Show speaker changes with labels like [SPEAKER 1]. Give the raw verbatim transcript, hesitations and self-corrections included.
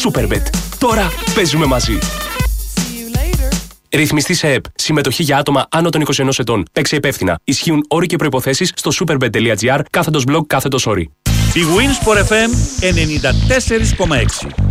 [SPEAKER 1] Superbet. Τώρα παίζουμε μαζί. Ρυθμιστή σε ΕΠ. Συμμετοχή για άτομα άνω των είκοσι ενός ετών. Παίξε υπεύθυνα. Ισχύουν όροι και προϋποθέσεις στο superbet.gr κάθετος blog κάθετος όροι.
[SPEAKER 2] Η Winsport εφ εμ ενενήντα τέσσερα κόμμα έξι.